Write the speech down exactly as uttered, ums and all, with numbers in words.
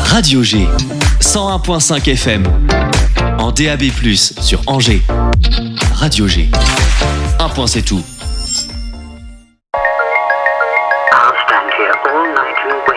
Radio G, cent un virgule cinq F M, en D A B plus, sur Angers. Radio G, un point c'est tout. I'll stand here all night and wait.